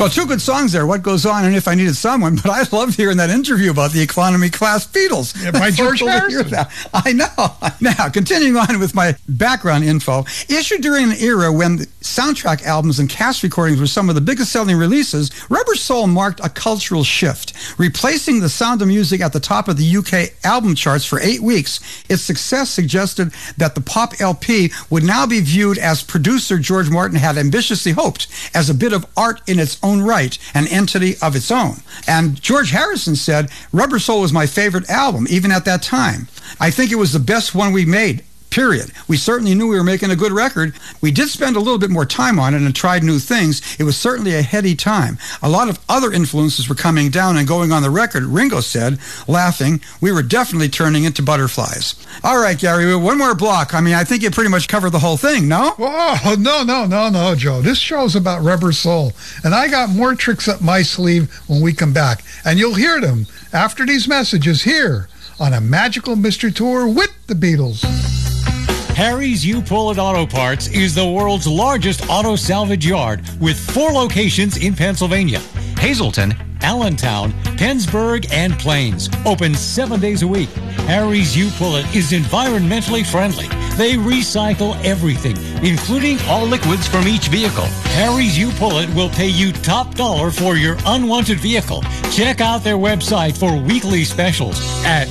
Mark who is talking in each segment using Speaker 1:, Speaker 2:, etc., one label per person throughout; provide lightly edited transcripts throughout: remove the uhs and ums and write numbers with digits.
Speaker 1: Well, two good songs there, What Goes On and If I Needed Someone, but I loved hearing that interview about the economy class Beatles.
Speaker 2: Yeah, by George Harrison.
Speaker 1: I know. Now, continuing on with my background info, issued during an era when the soundtrack albums and cast recordings were some of the biggest selling releases, Rubber Soul marked a cultural shift. Replacing The Sound of Music at the top of the UK album charts for 8 weeks, its success suggested that the pop LP would now be viewed as producer George Martin had ambitiously hoped, as a bit of art in its own right, an entity of its own. And George Harrison said, Rubber Soul was my favorite album, even at that time. I think it was the best one we made. Period. We certainly knew we were making a good record. We did spend a little bit more time on it and tried new things. It was certainly a heady time. A lot of other influences were coming down and going on the record, Ringo said, laughing. We were definitely turning into butterflies. All right, Gary, one more block. I mean, I think you pretty much covered the whole thing, no?
Speaker 2: Oh, no, Joe. This show's about Rubber Soul, and I got more tricks up my sleeve when we come back. And you'll hear them after these messages here on A Magical Mystery Tour with the Beatles.
Speaker 3: Harry's U-Pull-It Auto Parts is the world's largest auto salvage yard with 4 locations in Pennsylvania: Hazleton, Allentown, Pennsburg, and Plains. Open 7 days a week. Harry's U-Pull-It is environmentally friendly. They recycle everything, including all liquids from each vehicle. Harry's U-Pull-It will pay you top dollar for your unwanted vehicle. Check out their website for weekly specials at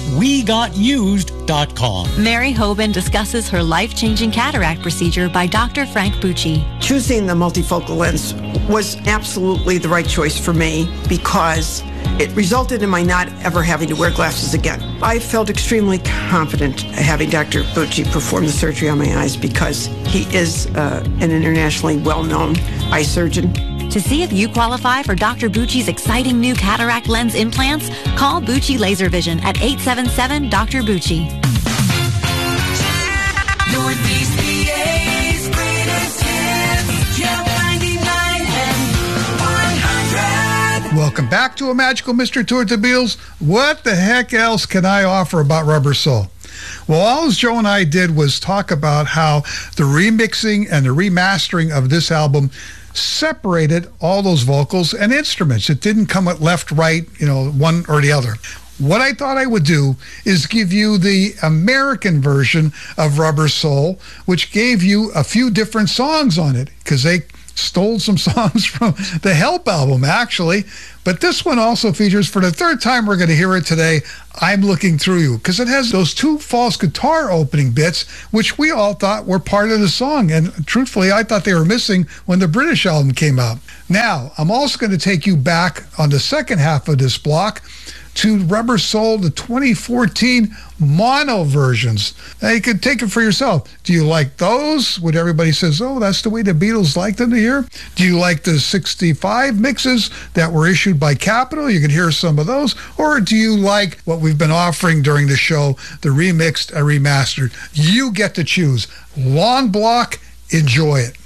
Speaker 3: WeGotUsed.com.
Speaker 4: Mary Hoban discusses her life-changing cataract procedure by Dr. Frank Bucci.
Speaker 5: Choosing the multifocal lens was absolutely the right choice for me because it resulted in my not ever having to wear glasses again. I felt extremely confident having Dr. Bucci perform the surgery on my eyes because he is an internationally well-known eye surgeon.
Speaker 4: To see if you qualify for Dr. Bucci's exciting new cataract lens implants, call Bucci Laser Vision at 877-DR-Bucci.
Speaker 6: Northeast PA's greatest hits, Channel 99 and 100.
Speaker 2: Welcome back to A Magical Mystery Tour with the Beatles. What the heck else can I offer about Rubber Soul? Well, all Joe and I did was talk about how the remixing and the remastering of this album separated all those vocals and instruments. It didn't come at left, right, one or the other. What I thought I would do is give you the American version of Rubber Soul, which gave you a few different songs on it, because they stole some songs from the Help album, actually. But this one also features, for the third time we're going to hear it today, I'm Looking Through You, because it has those 2 false guitar opening bits, which we all thought were part of the song. And truthfully, I thought they were missing when the British album came out. Now, I'm also going to take you back on the second half of this block to Rubber Soul, the 2014 mono versions. Now, you can take it for yourself. Do you like those? What everybody says, oh, that's the way the Beatles like them to hear? Do you like the 65 mixes that were issued by Capitol? You can hear some of those. Or do you like what we've been offering during the show, the remixed and remastered? You get to choose. Long block, enjoy it.